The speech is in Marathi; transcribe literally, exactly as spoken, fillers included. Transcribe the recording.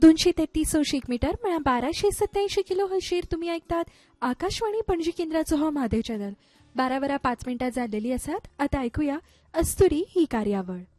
दोनशे तेहतीस एक मीटर म्हणल्यार बाराशे सत्याऐंशी किलो हर्षेर तुम्ही ऐकतात आकाशवाणी पणजी केंद्राचो हो म्हादेव चॅनल. बारा वरां पाच मिनटां जाल्लेली आसात. आता ऐकूया अस्तुरी ही कार्यावळ.